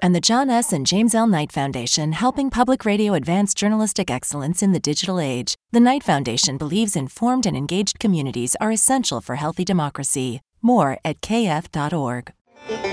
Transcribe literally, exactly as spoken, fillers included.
and the John S. and James L. Knight Foundation, helping public radio advance journalistic excellence in the digital age. The Knight Foundation believes informed and engaged communities are essential for healthy democracy. More at k f dot org.